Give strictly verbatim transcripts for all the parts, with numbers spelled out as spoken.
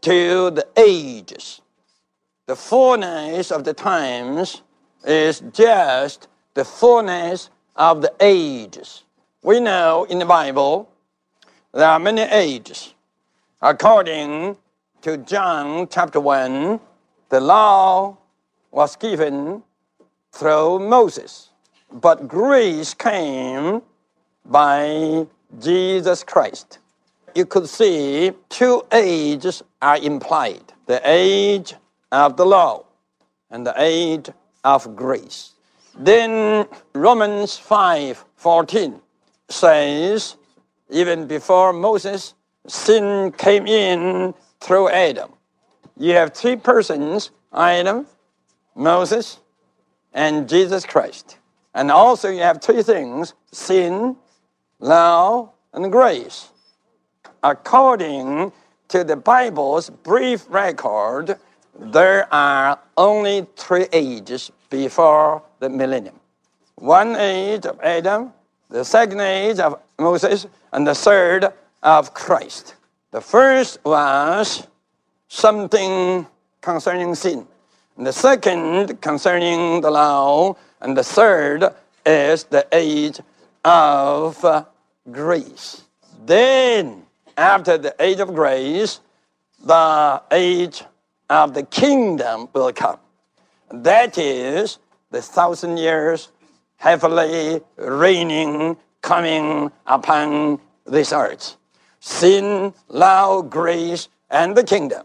to the ages. The fullness of the times is just the fullness of the ages. We know in the Bible there are many ages. According to John chapter one, the law was given through Moses, but grace came by Jesus Christ. You could see two ages are implied, the age of the law and the age of grace. Then Romans five fourteen says, even before Moses, sin came in through Adam. You have three persons, Adam, Moses, and Jesus Christ. And also you have three things, sin, law, and grace. According to the Bible's brief record, there are only three ages before the millennium. One age of Adam, the second age of Moses, and the third of Christ. The first was something concerning sin. And the second concerning the law. And the third is the age of uh, grace. Then, after the age of grace, the age of the kingdom will come. That is the thousand years heavily reigning, coming upon this earth. Sin, law, grace, and the kingdom.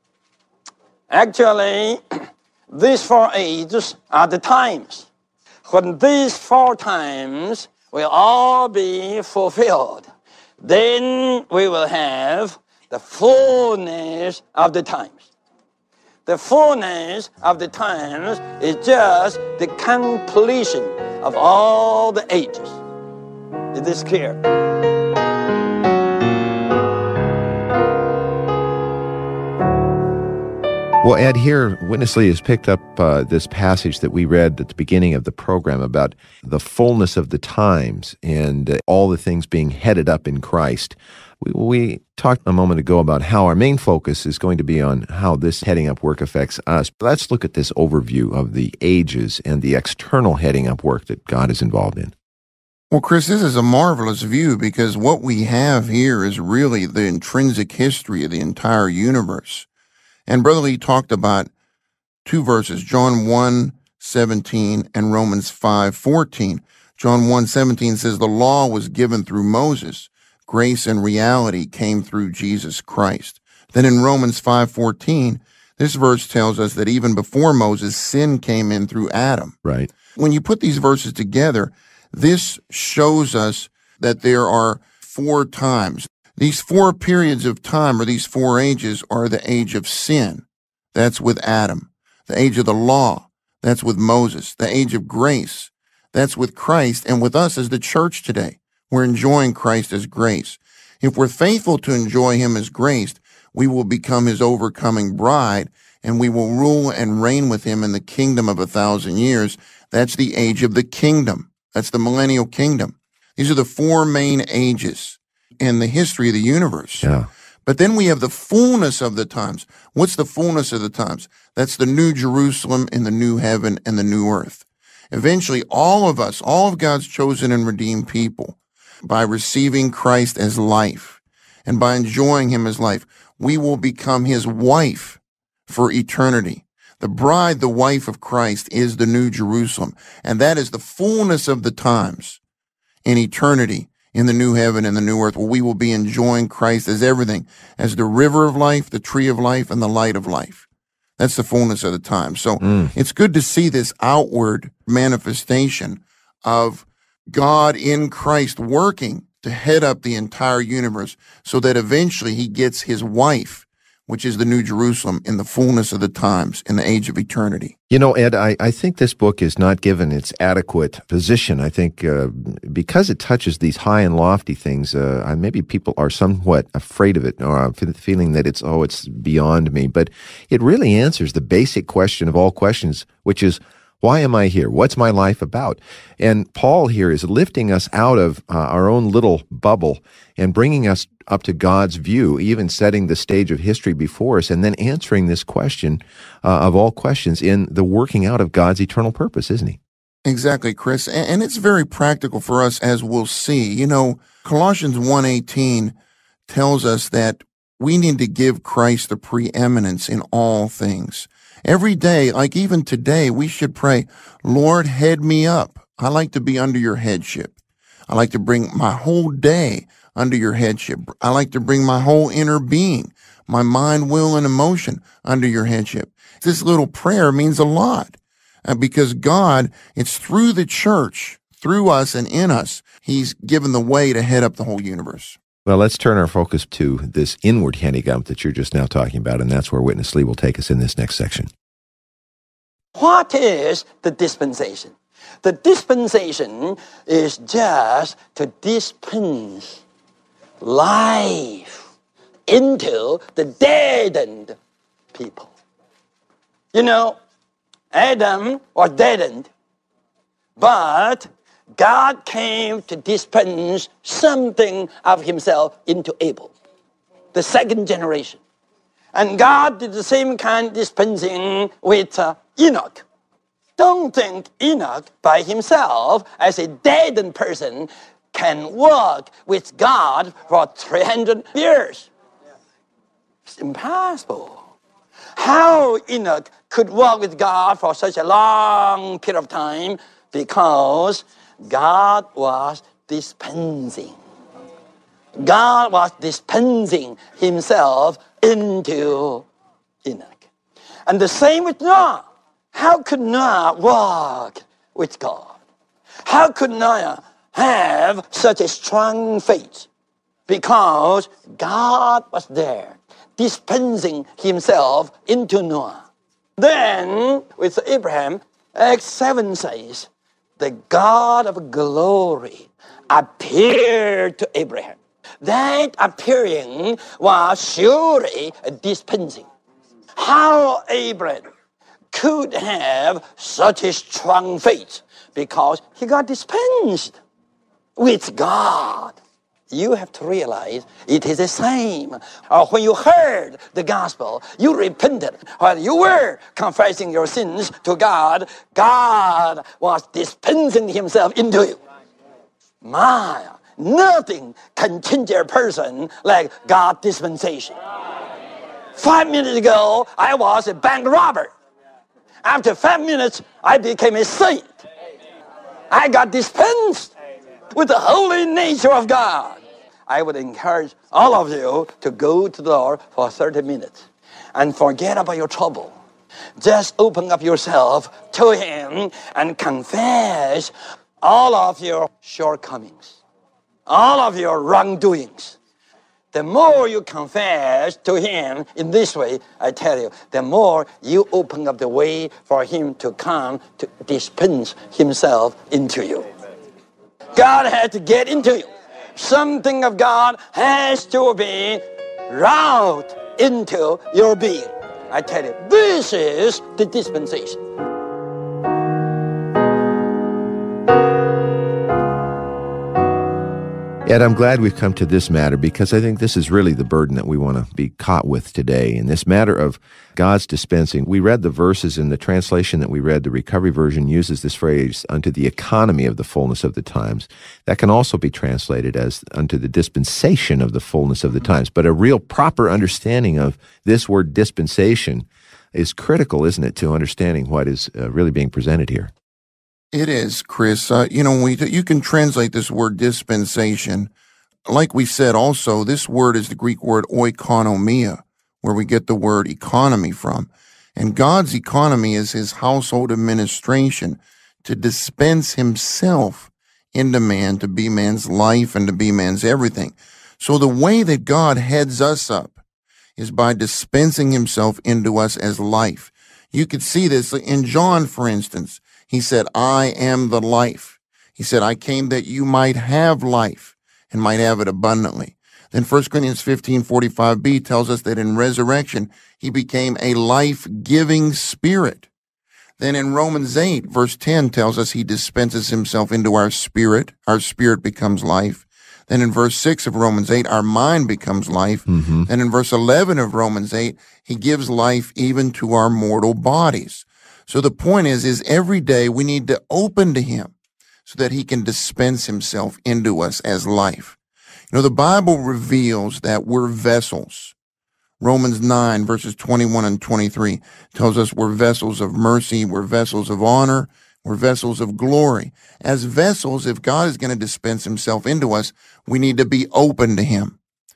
Actually, these four ages are the times. When these four times will all be fulfilled, then we will have the fullness of the times. The fullness of the times is just the completion of all the ages. Is this clear? Well, Ed, here, Witness Lee has picked up uh, this passage that we read at the beginning of the program about the fullness of the times and uh, all the things being headed up in Christ. We, we talked a moment ago about how our main focus is going to be on how this heading up work affects us. But let's look at this overview of the ages and the external heading up work that God is involved in. Well, Chris, this is a marvelous view because what we have here is really the intrinsic history of the entire universe. And Brother Lee talked about two verses, John one seventeen and Romans five fourteen. John one seventeen says the law was given through Moses. Grace and reality came through Jesus Christ. Then in Romans five fourteen, this verse tells us that even before Moses, sin came in through Adam. Right. When you put these verses together, this shows us that there are four times. These four periods of time, or these four ages, are the age of sin. That's with Adam. The age of the law. That's with Moses. The age of grace. That's with Christ. And with us as the church today, we're enjoying Christ as grace. If we're faithful to enjoy him as grace, we will become his overcoming bride, and we will rule and reign with him in the kingdom of a thousand years. That's the age of the kingdom. That's the millennial kingdom. These are the four main ages in the history of the universe. Yeah. But then we have the fullness of the times. What's the fullness of the times? That's the new Jerusalem and the new heaven and the new earth. Eventually, all of us, all of God's chosen and redeemed people, by receiving Christ as life and by enjoying him as life, we will become his wife for eternity. The bride, the wife of Christ, is the new Jerusalem. And that is the fullness of the times in eternity, in the new heaven and the new earth, where we will be enjoying Christ as everything, as the river of life, the tree of life, and the light of life. That's the fullness of the time. So mm. it's good to see this outward manifestation of God in Christ working to head up the entire universe so that eventually he gets his wife, which is the New Jerusalem, in the fullness of the times, in the age of eternity. You know, Ed, I, I think this book is not given its adequate position. I think uh, because it touches these high and lofty things, uh, maybe people are somewhat afraid of it or feeling that it's, oh, it's beyond me. But it really answers the basic question of all questions, which is, Why am I here? What's my life about? And Paul here is lifting us out of uh, our own little bubble and bringing us up to God's view, even setting the stage of history before us, and then answering this question uh, of all questions in the working out of God's eternal purpose, isn't he? Exactly, Chris. And, and it's very practical for us, as we'll see. You know, Colossians one eighteen tells us that we need to give Christ the preeminence in all things. Every day, like even today, we should pray, Lord, head me up. I like to be under your headship. I like to bring my whole day under your headship. I like to bring my whole inner being, my mind, will, and emotion under your headship. This little prayer means a lot uh, because God, it's through the church, through us and in us, he's given the way to head up the whole universe. Well, let's turn our focus to this inward handicap that you're just now talking about, and that's where Witness Lee will take us in this next section. What is the dispensation? The dispensation is just to dispense life into the deadened people. You know, Adam was deadened, but God came to dispense something of himself into Abel, the second generation. And God did the same kind of dispensing with uh, Enoch. Don't think Enoch by himself, as a deadened person, can walk with God for three hundred years. It's impossible. How Enoch could walk with God for such a long period of time? Because God was dispensing. God was dispensing himself into Enoch. And the same with Noah. How could Noah walk with God? How could Noah have such a strong faith? Because God was there, dispensing himself into Noah. Then, with Abraham, Acts seven says, the God of glory appeared to Abraham. That appearing was surely a dispensing. How Abraham could have such a strong faith? Because he got dispensed with God. You have to realize it is the same. Or when you heard the gospel, you repented. While you were confessing your sins to God, God was dispensing himself into you. My, nothing can change a person like God dispensation. Five minutes ago, I was a bank robber. After five minutes, I became a saint. I got dispensed with the holy nature of God. I would encourage all of you to go to the Lord for thirty minutes and forget about your trouble. Just open up yourself to him and confess all of your shortcomings, all of your wrongdoings. The more you confess to him in this way, I tell you, the more you open up the way for him to come to dispense himself into you. God has to get into you. Something of God has to be wrought into your being. I tell you, this is the dispensation. Ed, I'm glad we've come to this matter because I think this is really the burden that we want to be caught with today. In this matter of God's dispensing, we read the verses in the translation that we read, the Recovery Version uses this phrase, unto the economy of the fullness of the times. That can also be translated as unto the dispensation of the fullness of the times. But a real proper understanding of this word dispensation is critical, isn't it, to understanding what is uh, really being presented here. It is, Chris. Uh, you know, we, you can translate this word dispensation. Like we said also, this word is the Greek word oikonomia, where we get the word economy from. And God's economy is his household administration to dispense himself into man, to be man's life and to be man's everything. So the way that God heads us up is by dispensing himself into us as life. You could see this in John, for instance. He said, I am the life. He said, I came that you might have life and might have it abundantly. Then First Corinthians fifteen forty-five b tells us that in resurrection, he became a life-giving spirit. Then in Romans eight, verse ten tells us he dispenses himself into our spirit. Our spirit becomes life. Then in verse six of Romans eight, our mind becomes life. Mm-hmm. And in verse eleven of Romans eight, he gives life even to our mortal bodies. So the point is, is every day we need to open to him so that he can dispense himself into us as life. You know, the Bible reveals that we're vessels. Romans nine, verses twenty-one and twenty-three tells us we're vessels of mercy, we're vessels of honor, we're vessels of glory. As vessels, if God is going to dispense himself into us, we need to be open to him.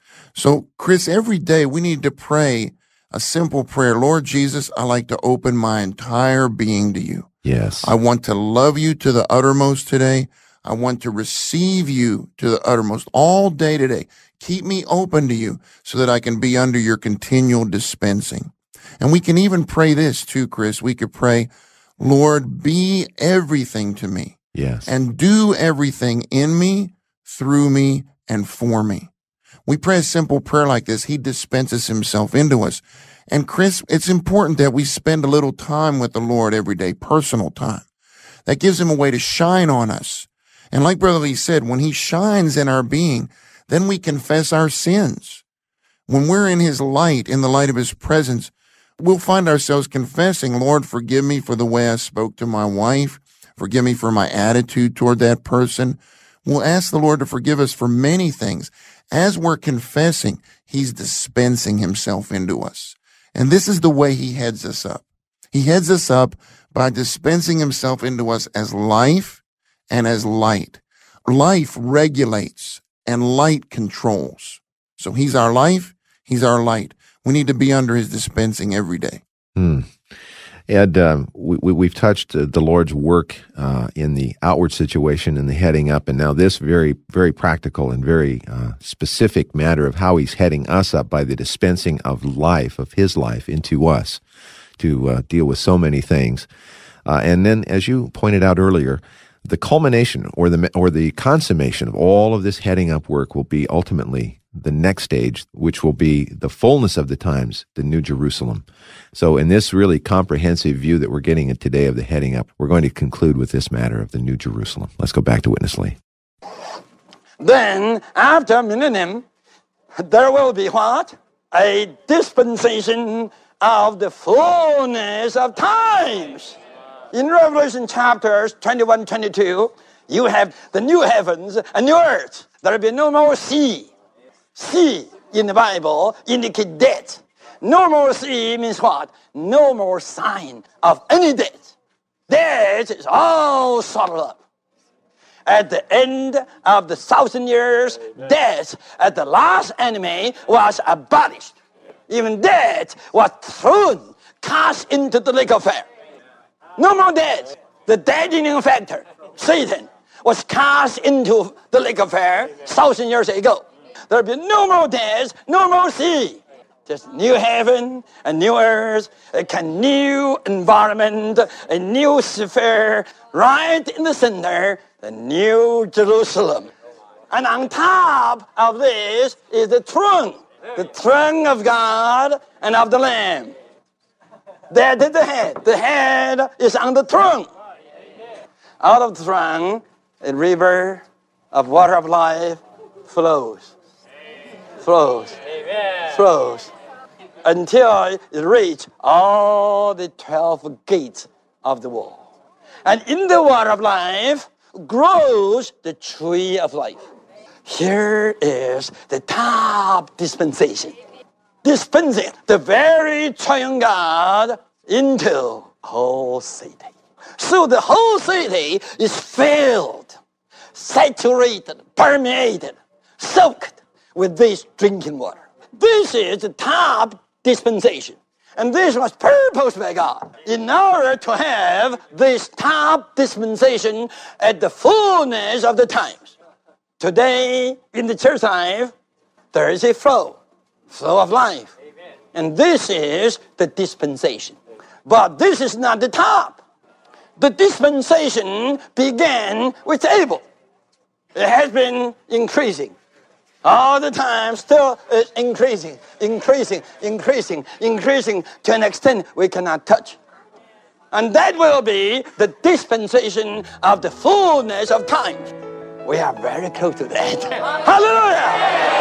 So, Chris, every day we need to pray a simple prayer. Lord Jesus, I like to open my entire being to you. Yes. I want to love you to the uttermost today. I want to receive you to the uttermost all day today. Keep me open to you so that I can be under your continual dispensing. And we can even pray this too, Chris. We could pray, Lord, be everything to me. Yes. And do everything in me, through me, and for me. We pray a simple prayer like this. He dispenses himself into us. And Chris, it's important that we spend a little time with the Lord every day, personal time. That gives him a way to shine on us. And like Brother Lee said, when he shines in our being, then we confess our sins. When we're in his light, in the light of his presence, we'll find ourselves confessing, Lord, forgive me for the way I spoke to my wife. Forgive me for my attitude toward that person. We'll ask the Lord to forgive us for many things. As we're confessing, he's dispensing himself into us. And this is the way he heads us up. He heads us up by dispensing himself into us as life and as light. Life regulates and light controls. So he's our life, he's our light. We need to be under his dispensing every day. Hmm. Ed, um, we, we, we've touched uh, the Lord's work uh, in the outward situation and the heading up, and now this very, very practical and very uh, specific matter of how he's heading us up by the dispensing of life, of his life, into us to uh, deal with so many things. Uh, and then, as you pointed out earlier, the culmination or the or the consummation of all of this heading up work will be ultimately the next stage, which will be the fullness of the times, the New Jerusalem. So in this really comprehensive view that we're getting at today of the heading up, we're going to conclude with this matter of the New Jerusalem. Let's go back to Witness Lee. Then, after millennium, there will be what? A dispensation of the fullness of times. In Revelation chapters twenty-one, twenty-two, you have the new heavens and new earth. There will be no more sea. Sea in the Bible indicates death. No more sea means what? No more sign of any death. Death is all swallowed up. At the end of the thousand years, death at the last enemy was abolished. Even death was thrown, cast into the lake of fire. No more death. The deadening factor, Satan, was cast into the lake of fire thousand years ago. There will be no more death, no more sea. Just new heaven, a new earth, a new environment, a new sphere, right in the center, the New Jerusalem. And on top of this is the throne, the throne of God and of the Lamb. That is the head. The head is on the throne. Out of the throne, a river of water of life flows. Flows, flows, until it reaches all the twelve gates of the wall. And in the water of life grows the tree of life. Here is the top dispensation. Dispensing the very triune God into whole city. So the whole city is filled, saturated, permeated, soaked with this drinking water. This is the top dispensation. And this was purposed by God in order to have this top dispensation at the fullness of the times. Today, in the church life, there is a flow, flow of life. And this is the dispensation. But this is not the top. The dispensation began with Abel. It has been increasing. All the time, still it's increasing, increasing, increasing, increasing to an extent we cannot touch. And that will be the dispensation of the fullness of time. We are very close to that. Hallelujah!